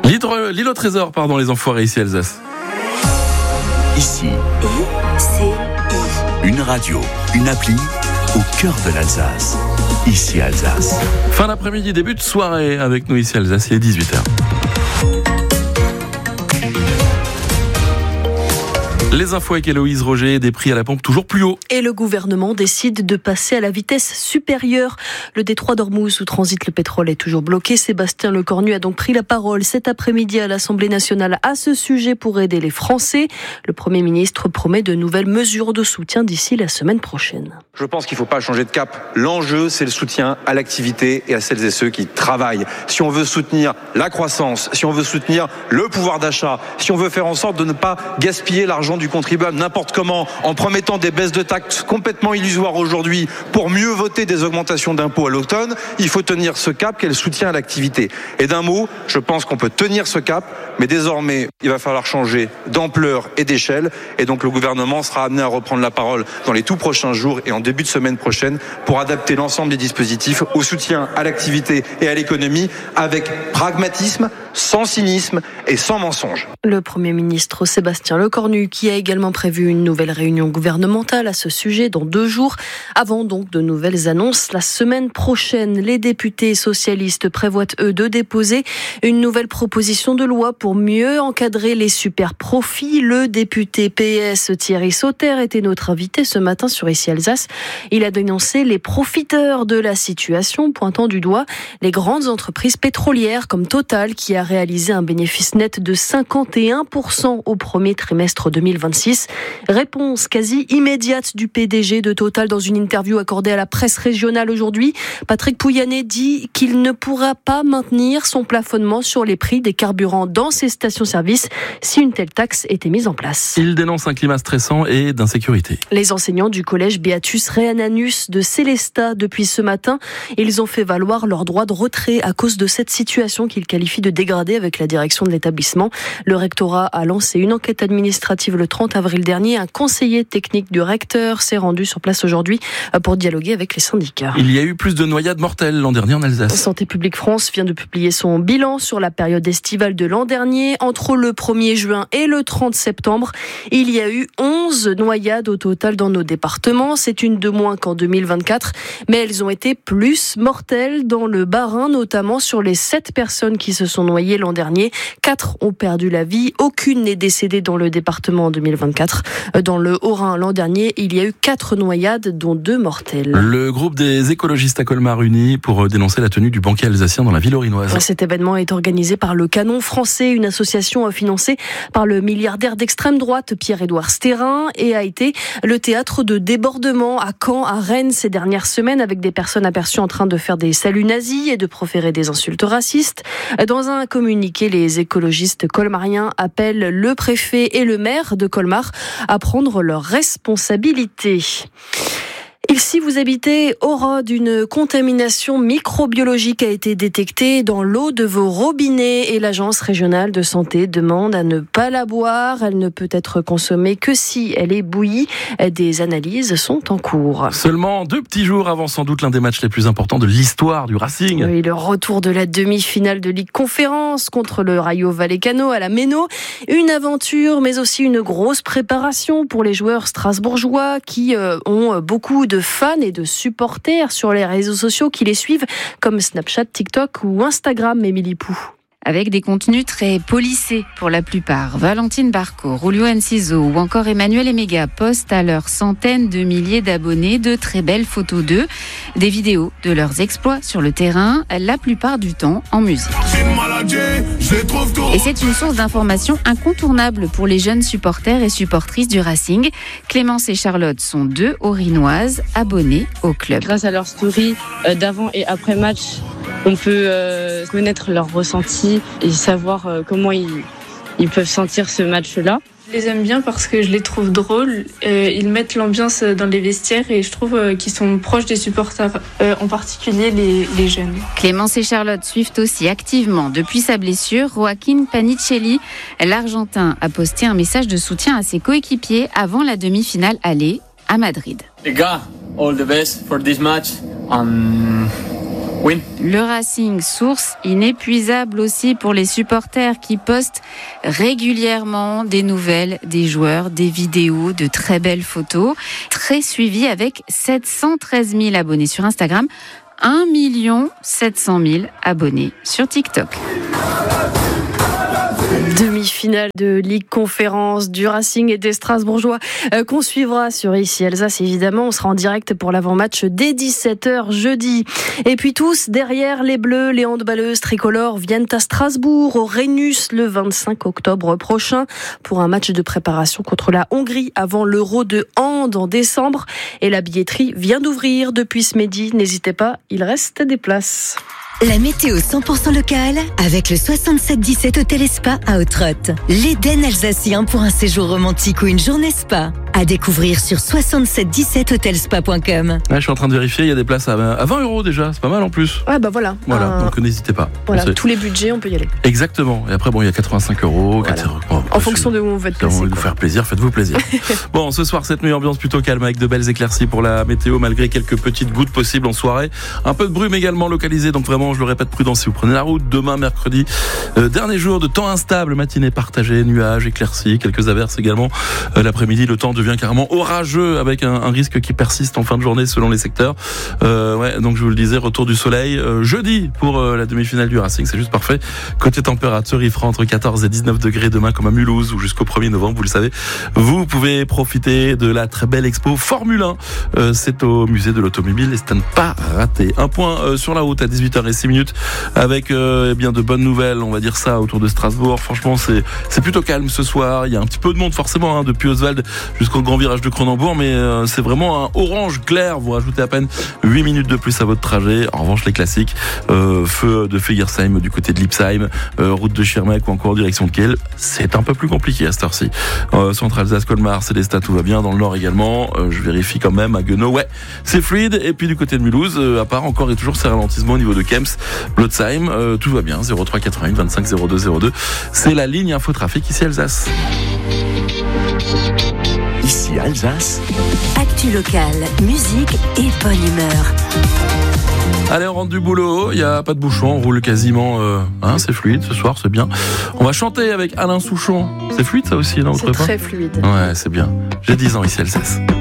L'île au trésor, les enfoirés ici Alsace. Ici, une radio, une appli au cœur de l'Alsace. Ici Alsace. Fin d'après-midi, début de soirée avec nous ici Alsace, il est 18h. Les infos avec Héloïse Roger, des prix à la pompe toujours plus haut. Et le gouvernement décide de passer à la vitesse supérieure. Le détroit d'Ormuz où transite le pétrole est toujours bloqué. Sébastien Lecornu a donc pris la parole cet après-midi à l'Assemblée nationale à ce sujet pour aider les Français. Le Premier ministre promet de nouvelles mesures de soutien d'ici la semaine prochaine. Je pense qu'il ne faut pas changer de cap. L'enjeu, c'est le soutien à l'activité et à celles et ceux qui travaillent. Si on veut soutenir la croissance, si on veut soutenir le pouvoir d'achat, si on veut faire en sorte de ne pas gaspiller l'argent du contribuable n'importe comment, en promettant des baisses de taxes complètement illusoires aujourd'hui pour mieux voter des augmentations d'impôts à l'automne, il faut tenir ce cap qu'est le soutien à l'activité. Et d'un mot, je pense qu'on peut tenir ce cap, mais désormais, il va falloir changer d'ampleur et d'échelle. Et donc le gouvernement sera amené à reprendre la parole dans les tout prochains jours et en début de semaine prochaine pour adapter l'ensemble des dispositifs au soutien à l'activité et à l'économie avec pragmatisme, sans cynisme et sans mensonge. Le Premier ministre Sébastien Lecornu qui a également prévu une nouvelle réunion gouvernementale à ce sujet dans 2 jours, avant donc de nouvelles annonces la semaine prochaine. Les députés socialistes prévoient eux de déposer une nouvelle proposition de loi pour mieux encadrer les super profits. Le député PS Thierry Sauter était notre invité ce matin sur Ici Alsace. Il a dénoncé les profiteurs de la situation, pointant du doigt les grandes entreprises pétrolières comme Total qui a réalisé un bénéfice net de 51% au premier trimestre 2026. Réponse quasi immédiate du PDG de Total dans une interview accordée à la presse régionale aujourd'hui. Patrick Pouyanné dit qu'il ne pourra pas maintenir son plafonnement sur les prix des carburants dans ses stations-service si une telle taxe était mise en place. Il dénonce un climat stressant et d'insécurité. Les enseignants du collège Beatus Rhéananus de Célestat depuis ce matin, ils ont fait valoir leur droit de retrait à cause de cette situation qu'ils qualifient de dégradée avec la direction de l'établissement. Le rectorat a lancé une enquête administrative le 30 avril dernier. Un conseiller technique du recteur s'est rendu sur place aujourd'hui pour dialoguer avec les syndicats. Il y a eu plus de noyades mortelles l'an dernier en Alsace. Santé publique France vient de publier son bilan sur la période estivale de l'an dernier. Entre le 1er juin et le 30 septembre, il y a eu 11 noyades au total dans nos départements. C'est une de moins qu'en 2024, mais elles ont été plus mortelles dans le Bas-Rhin, notamment sur les 7 personnes qui se sont noyées l'an dernier. 4 ont perdu la vie. Aucune n'est décédée dans le département en 2024. Dans le Haut-Rhin, l'an dernier, il y a eu 4 noyades, dont 2 mortelles. Le groupe des écologistes à Colmar unis pour dénoncer la tenue du banquet alsacien dans la ville orinoise. Cet événement est organisé par le Canon français, une association financée par le milliardaire d'extrême droite Pierre-Édouard Stérin, et a été le théâtre de débordements à Caen, à Rennes ces dernières semaines, avec des personnes aperçues en train de faire des saluts nazis et de proférer des insultes racistes. Dans un communiqué, les écologistes colmariens appellent le préfet et le maire de Colmar à prendre leurs responsabilités. Et si vous habitez au Rhône, une contamination microbiologique a été détectée dans l'eau de vos robinets et l'Agence régionale de santé demande à ne pas la boire. Elle ne peut être consommée que si elle est bouillie. Des analyses sont en cours. Seulement 2 petits jours avant sans doute l'un des matchs les plus importants de l'histoire du Racing. Oui, le retour de la demi-finale de Ligue Conférence contre le Rayo Vallecano à la Méno. Une aventure, mais aussi une grosse préparation pour les joueurs strasbourgeois qui ont beaucoup de fans et de supporters sur les réseaux sociaux qui les suivent comme Snapchat, TikTok ou Instagram, Émilie Pou. Avec des contenus très polissés pour la plupart. Valentine Barco, Julio Enciso ou encore Emmanuel Emega postent à leurs centaines de milliers d'abonnés de très belles photos d'eux, des vidéos de leurs exploits sur le terrain, la plupart du temps en musique. Et c'est une source d'information incontournable pour les jeunes supporters et supportrices du Racing. Clémence et Charlotte sont 2 Orinoises abonnées au club. Grâce à leurs stories d'avant et après match, on peut connaître leurs ressentis et savoir comment ils peuvent sentir ce match-là. Je les aime bien parce que je les trouve drôles. Ils mettent l'ambiance dans les vestiaires et je trouve qu'ils sont proches des supporters, en particulier les jeunes. Clémence et Charlotte suivent aussi activement depuis sa blessure Joaquin Panicelli. L'Argentin a posté un message de soutien à ses coéquipiers avant la demi-finale aller à Madrid. Les gars, all the best for this match. Oui. Le Racing, source inépuisable aussi pour les supporters qui postent régulièrement des nouvelles, des joueurs, des vidéos, de très belles photos. Très suivi avec 713 000 abonnés sur Instagram, 1 700 000 abonnés sur TikTok. Demi-finale de Ligue Conférence du Racing et des Strasbourgeois qu'on suivra sur Ici Alsace. Évidemment, on sera en direct pour l'avant-match dès 17h jeudi. Et puis tous, derrière les Bleus, les handballeuses tricolores viennent à Strasbourg, au Rhenus, le 25 octobre prochain pour un match de préparation contre la Hongrie avant l'Euro de hand en décembre. Et la billetterie vient d'ouvrir depuis ce midi. N'hésitez pas, il reste des places. La météo 100% locale avec le 6717 Hôtel et Spa à Autrotte. L'Éden alsacien pour un séjour romantique ou une journée spa. À découvrir sur 6717hotelspa.com. Je suis en train de vérifier, il y a des places à 20 € déjà, c'est pas mal en plus. Ouais, bah voilà. Donc n'hésitez pas. Voilà, tous les budgets, on peut y aller. Exactement. Et après, il y a 85 €. Voilà. En fonction de où on veut être placé. Vous faire plaisir, faites-vous plaisir. Bon, ce soir, cette nuit, ambiance plutôt calme avec de belles éclaircies pour la météo, malgré quelques petites gouttes possibles en soirée. Un peu de brume également localisé, donc vraiment, je le répète, prudence si vous prenez la route. Demain, mercredi, dernier jour de temps instable, matinée partagée, nuages, éclaircies, quelques averses également. L'après-midi, le temps devient carrément orageux avec un risque qui persiste en fin de journée selon les secteurs. Donc je vous le disais, retour du soleil jeudi pour la demi-finale du Racing, c'est juste parfait. Côté température, il fera entre 14 et 19 degrés demain comme à Mulhouse ou jusqu'au 1er novembre, vous le savez. Vous pouvez profiter de la très belle expo Formule 1. C'est au musée de l'automobile et c'est à ne pas rater. Un point sur la route à 18h06 avec bien de bonnes nouvelles, on va dire ça, autour de Strasbourg. Franchement, c'est plutôt calme ce soir. Il y a un petit peu de monde forcément depuis Oswald jusqu'au grand virage de Cronenbourg, mais c'est vraiment un orange clair. Vous rajoutez à peine 8 minutes de plus à votre trajet. En revanche, les classiques, feu de Fegersheim du côté de Lipsheim, route de Schirmeck ou encore direction de Kiel, c'est un peu plus compliqué à cette heure-ci. Centre Alsace, Colmar, Célestat, tout va bien. Dans le nord également, je vérifie quand même à Guenot, ouais, c'est fluide. Et puis du côté de Mulhouse, à part encore et toujours ces ralentissements au niveau de Kemps, Blotzheim, tout va bien. 03 88 25 02 02, c'est la ligne infotrafic ici Alsace. Ici Alsace. Actu locale, musique et bonne humeur. Allez, on rentre du boulot, il n'y a pas de bouchon, on roule quasiment, c'est fluide ce soir, c'est bien. On va chanter avec Alain Souchon. C'est fluide ça aussi, non? C'est très fluide. Ouais, c'est bien. J'ai 10 ans ici Alsace.